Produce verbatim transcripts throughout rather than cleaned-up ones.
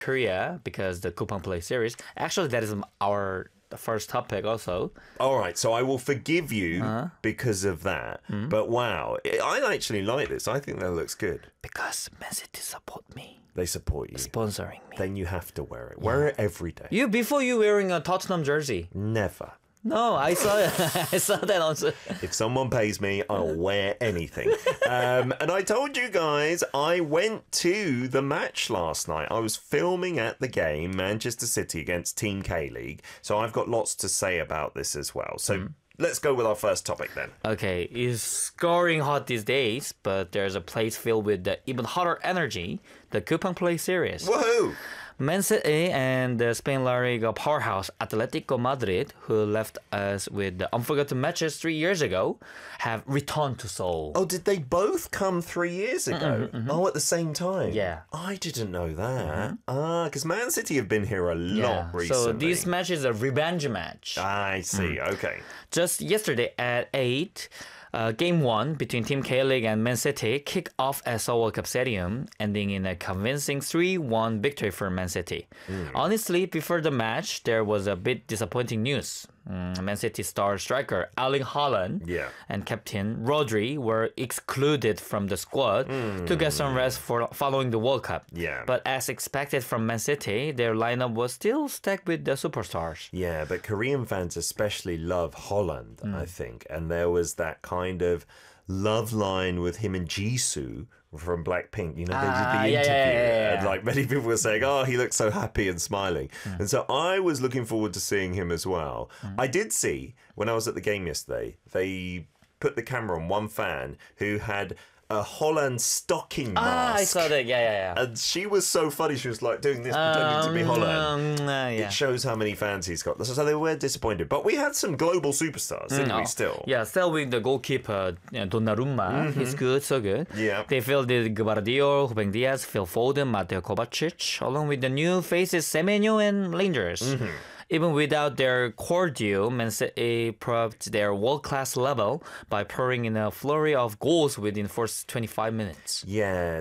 Korea because the Coupang Play series. Actually, that is our first topic also. All right, so I will forgive you Uh-huh. because of that. But wow, I actually like this. I think that looks good. Because Man City support me, They support you. sponsoring me. Then you have to wear it. Wear it every day. You before you wearing a Tottenham jersey. Never. No, I saw it. I saw that also. If someone pays me, I'll wear anything. um, and I told you guys, I went to the match last night. I was filming at the game, Manchester City against Team K-League. So I've got lots to say about this as well. So let's go with our first topic then. Okay, it's scoring hot these days, but there's a place filled with the even hotter energy, the Coupang Play series. Woohoo! Man City and the Spain La Liga powerhouse Atletico Madrid, who left us with the unforgotten matches three years ago, have returned to Seoul. Oh, did they both come three years ago? Oh, at the same time? Yeah. I didn't know that. Ah, because Man City have been here a lot recently. So this match is a revenge match. I see, okay. Just yesterday at eight, uh, game one between Team K-League and Man City kicked off at Seoul World Cup Stadium, ending in a convincing three one victory for Man City. Honestly, before the match, there was a bit disappointing news. Mm, Man City star striker Erling Haaland Yeah. and captain Rodri were excluded from the squad to get some rest for following the World Cup. Yeah. But as expected from Man City, their lineup was still stacked with the superstars. Yeah, but Korean fans especially love Holland, I think. And there was that kind of love line with him and Jisoo from Blackpink. You know, they did Ah, the yeah, interview. yeah, yeah, yeah. And like many people were saying, oh, he looks so happy and smiling. And so I was looking forward to seeing him as well. I did see, when I was at the game yesterday, they put the camera on one fan who had a Holland stocking mask. Ah, I saw that. Yeah, yeah, yeah. And she was so funny. She was like doing this, pretending to be Holland. Um, uh, yeah. It shows how many fans he's got. So they were disappointed. But we had some global superstars, didn't No. we, still? Yeah, still with the goalkeeper, uh, Donnarumma. He's good, so good. Yeah. They fielded Gvardiol, Ruben Diaz, Phil Foden, Mateo Kovacic, along with the new faces Semenyo and Rangers. Even without their core duo, Man City proved their world-class level by pouring in a flurry of goals within the first twenty-five minutes. Yeah,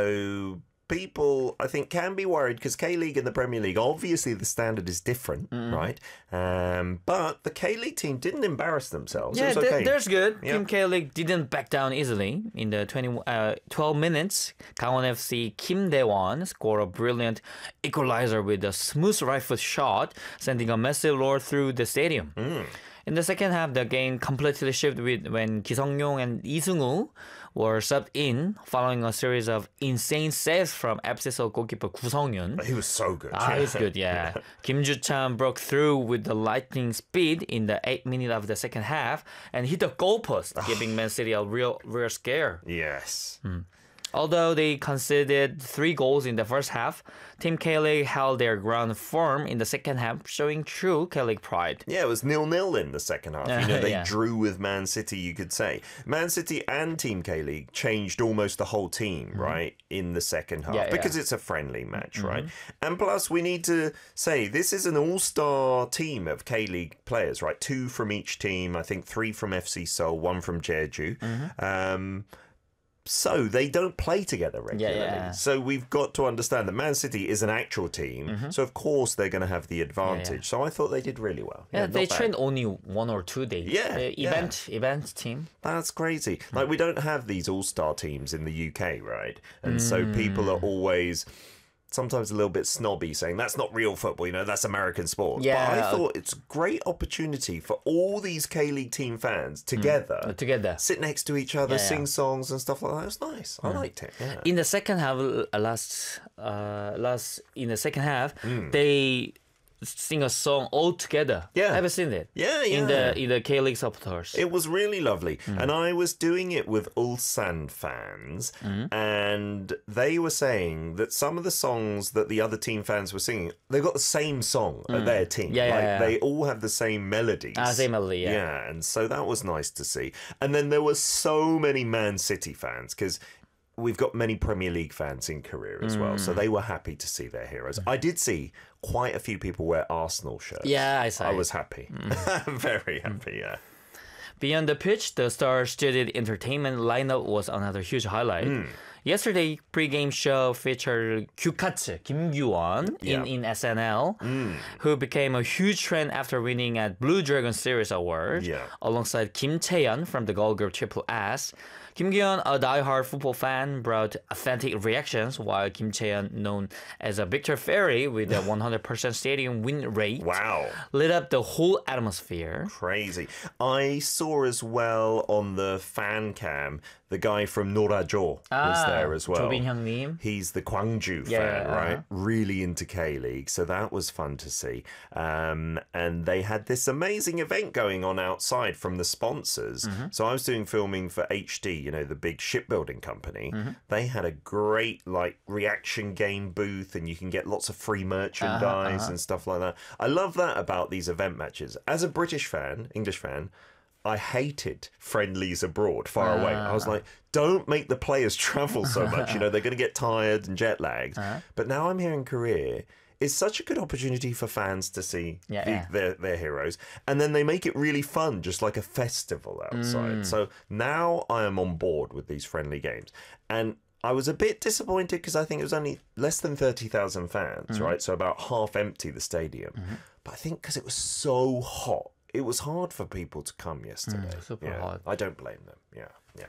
so people, I think, can be worried because K-League and the Premier League, obviously the standard is different, right? Um, but the K-League team didn't embarrass themselves. Yeah, it was okay. th- there's good. Yeah. Team K-League didn't back down easily. In the twenty, uh, twelve minutes, Gangwon F C Kim Dae-won scored a brilliant equalizer with a smooth right-foot shot, sending a massive roar through the stadium. In the second half, the game completely shifted with when Ki Sung-yong and Lee Sung-woo were subbed in following a series of insane saves from F C Seoul goalkeeper Gu Sung-yun. He was so good. Ah, he's good, yeah. Kim Joo-chan broke through with the lightning speed in the eighth minute of the second half and hit the goalpost, giving Man City a real, real scare. Yes. Although they conceded three goals in the first half, Team K-League held their ground firm in the second half, showing true K-League pride. Yeah, it was nil-nil in the second half. You know, they Yeah. drew with Man City, you could say. Man City and Team K-League changed almost the whole team, right, in the second half. Yeah, because yeah. it's a friendly match, right? And plus, we need to say, this is an all-star team of K-League players, right? Two from each team. I think three from F C Seoul, one from Jeju. Um... So they don't play together regularly. yeah. So we've got to understand that Man City is an actual team. So of course they're going to have the advantage. So I thought they did really well. Yeah, not they bad. trained only one or two days. Yeah, The yeah. event, event team. That's crazy. Like we don't have these all-star teams in the U K, right? And so people are always sometimes a little bit snobby saying that's not real football, you know, that's American sport. Yeah. But I thought it's a great opportunity for all these K-League team fans together. Uh, together. Sit next to each other, Yeah, yeah. sing songs and stuff like that. It was nice. I liked it. Yeah. In the second half, uh, last, uh, last in the second half, Mm. they sing a song all together. Yeah. Have you seen it? Yeah, In yeah. the in the K-League supporters. It was really lovely. And I was doing it with Ulsan fans, and they were saying that some of the songs that the other team fans were singing, they got the same song at their team. Yeah, yeah, like yeah. they all have the same melodies. Ah, same melody, yeah. Yeah, and so that was nice to see. And then there were so many Man City fans because we've got many Premier League fans in Korea as well, so they were happy to see their heroes. I did see quite a few people wear Arsenal shirts. Yeah, I saw I it. was happy. Very happy, yeah. Beyond the pitch, the star-studded entertainment lineup was another huge highlight. Mm. Yesterday, pre-game show featured Gyukatsu, Kim Gyu-won, Yeah. in, in S N L, Mm. who became a huge trend after winning at Blue Dragon Series Award, Yeah. alongside Kim Chae-yeon from the girl group Triple S. Kim Gyu-won, a die-hard football fan, brought authentic reactions, while Kim Chae-yeon, known as a Victor Fairy with a one hundred percent stadium win rate, Wow. lit up the whole atmosphere. Crazy. I saw as well on the fan cam the guy from Norajo was there as well. 조빈 형님. He's the Gwangju Yeah, fan, uh-huh. right? Really into K-League. So that was fun to see. Um, and they had this amazing event going on outside from the sponsors. Mm-hmm. So I was doing filming for H D, you know, the big shipbuilding company. Mm-hmm. They had a great, like, reaction game booth, and you can get lots of free merchandise Uh-huh, and stuff like that. I love that about these event matches. As a British fan, English fan, I hated friendlies abroad, far away. I was like, don't make the players travel so much. You know, they're going to get tired and jet lagged. But now I'm here in Korea. It's such a good opportunity for fans to see Yeah, the, yeah. Their, their heroes. And then they make it really fun, just like a festival outside. So now I am on board with these friendly games. And I was a bit disappointed because I think it was only less than thirty thousand fans, right? So about half empty, the stadium. But I think because it was so hot, it was hard for people to come yesterday. super yeah, hot. I don't blame them. Yeah, yeah.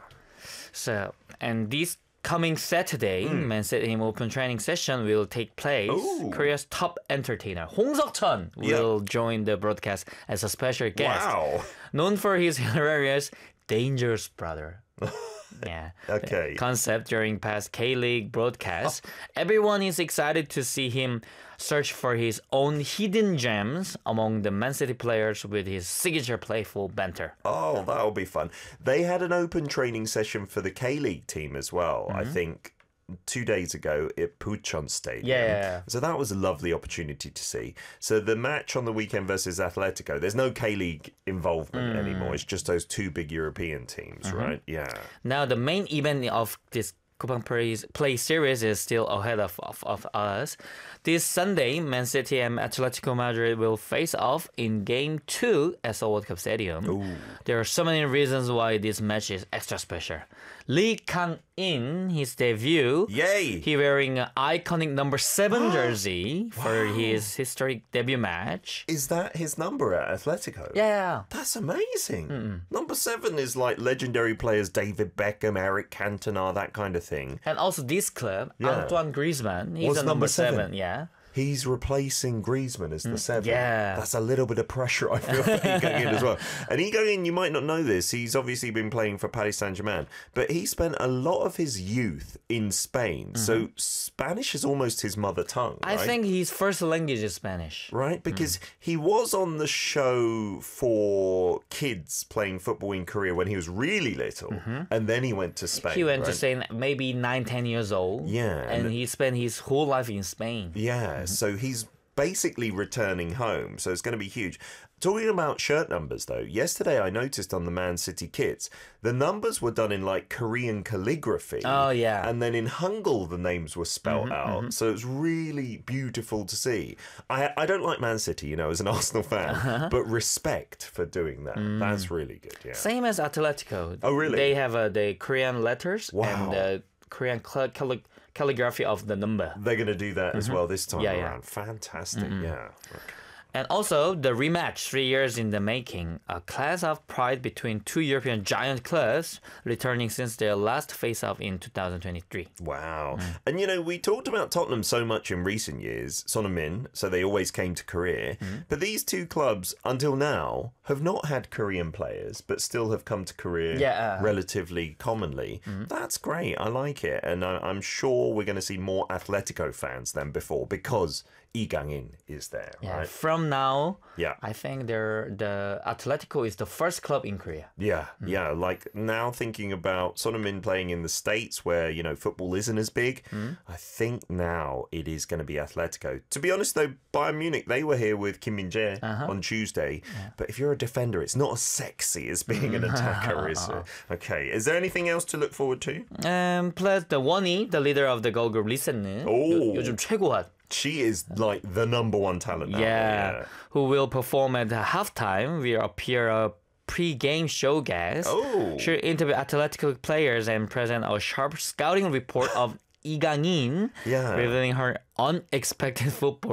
So, and this coming Saturday, Man City Open training session will take place. Ooh. Korea's top entertainer, Hong Seok-cheon, will join the broadcast as a special guest. Wow. Known for his hilarious Dangerous Brother. Yeah. Okay. Concept during past K-League broadcasts. Everyone is excited to see him search for his own hidden gems among the Man City players with his signature playful banter. Oh, that'll be fun. They had an open training session for the K-League team as well, I think, two days ago at Puchon Stadium. Yeah. So that was a lovely opportunity to see. So the match on the weekend versus Atletico, there's no K-League involvement anymore. It's just those two big European teams, right? Yeah. Now, the main event of this Kupang Play, Play series is still ahead of, of, of us. This Sunday, Man City and Atletico Madrid will face off in Game two at the World Cup Stadium. There are so many reasons why this match is extra special. Lee Kang-in, his debut, Yay! he wearing an iconic number seven jersey for his historic debut match. Is that his number at Atletico? Yeah. That's amazing. Number seven is like legendary players David Beckham, Eric Cantona, that kind of thing. And also this club, Yeah. Antoine Griezmann, he's Was a number, number seven. seven. Yeah. He's replacing Griezmann as the seven. yeah. That's a little bit of pressure, I feel, for Lee Kang-in as well. And Lee Kang-in, you might not know this, he's obviously been playing for Paris Saint-Germain, but he spent a lot of his youth in Spain. So Spanish is almost his mother tongue, I right? think his first language is Spanish. Right, because he was on the show for kids playing football in Korea when he was really little, and then he went to Spain. He went right? to Spain maybe nine, ten years old. Yeah, And and- he spent his whole life in Spain. Yeah, so he's basically returning home, so it's going to be huge. Talking about shirt numbers, though, yesterday I noticed on the Man City kits, the numbers were done in like Korean calligraphy. Oh, yeah. And then in Hangul, the names were spelled out. So it's really beautiful to see. I I don't like Man City, you know, as an Arsenal fan, but respect for doing that. That's really good, yeah. Same as Atletico. Oh, really? They have uh, the Korean letters Wow. and the Korean cal- calli- calligraphy of the number. They're going to do that as well this time Yeah, yeah. around. Fantastic, yeah. Okay. And also, the rematch, three years in the making, a clash of pride between two European giant clubs, returning since their last face-off in two thousand twenty-three. Wow. And, you know, we talked about Tottenham so much in recent years, Son Heung-min, so they always came to Korea. But these two clubs, until now, have not had Korean players, but still have come to Korea Yeah. relatively commonly. That's great. I like it. And I- I'm sure we're going to see more Atletico fans than before because Lee Kang-in is there, Yeah, right? from now, Yeah. I think they're, the Atletico is the first club in Korea. Yeah, yeah. Like now thinking about Son Heung-min playing in the States where, you know, football isn't as big, I think now it is going to be Atletico. To be honest, though, Bayern Munich, they were here with Kim Min-jae on Tuesday. But if you're a defender, it's not as sexy as being an attacker, is it? Okay. Is there anything else to look forward to? Um, plus the Wonnie, the leader of the girl group Lee Se-neun, Oh. 요, 요즘 최고핫. She is like the number one talent now. Yeah, who will perform at halftime will appear a pre-game show guest. Oh. She'll interview Atletico players and present a sharp scouting report of Lee Gang-in, Yeah. revealing her unexpected football